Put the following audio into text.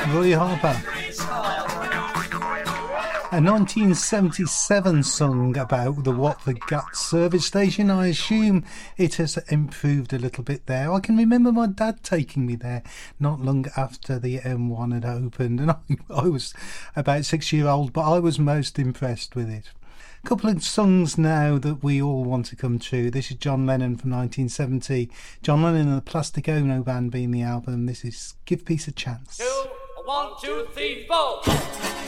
Roy Harper. A 1977 song about the Watford Guts service station. I assume it has improved a little bit there. I can remember my dad taking me there not long after the M1 had opened, and I was about 6 years old, but I was most impressed with it. A couple of songs now that we all want to come true. This is John Lennon from 1970. John Lennon and the Plastic Ono Band being the album. This is Give Peace a Chance. 1, 2, 3, 4.